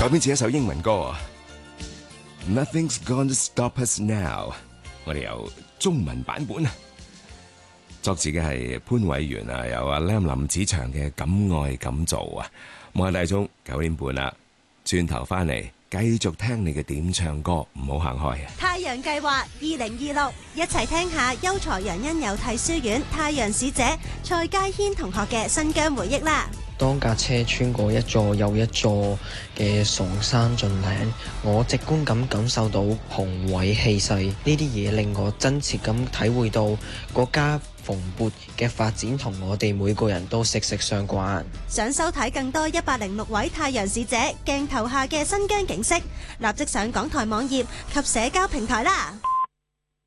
改編自一首英文歌，Nothing's Gonna Stop Us Now。我哋有中文版本啊，作詞嘅係潘偉源啊，有阿 Lam 林子祥嘅《敢愛敢做》啊。望下大鐘9點半啦，轉頭翻嚟繼續聽你嘅點唱歌，唔好行開啊！ 太陽計劃2026，一齊聽下優才楊恩有替書院太陽使者蔡嘉軒同學嘅新疆回憶啦。 當架車穿過一座又一座嘅崇山峻嶺，我直觀咁感受到雄偉氣勢，呢啲嘢令我真切咁體會到國家蓬勃嘅發展同我哋每個人都息息相關。 想收睇更多106位太陽使者鏡頭下嘅新疆景色，立即上港台網頁及社交平台啦！